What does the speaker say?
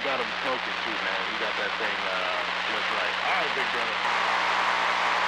got him smoking too, man. He got that thing just right. All right, big brother.